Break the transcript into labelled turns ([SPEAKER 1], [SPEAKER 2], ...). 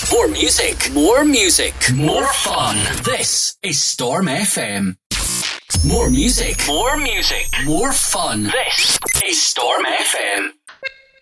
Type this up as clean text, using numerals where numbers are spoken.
[SPEAKER 1] More music, more music, more fun. This is Storm FM. More music, more music, more fun. This is Storm FM.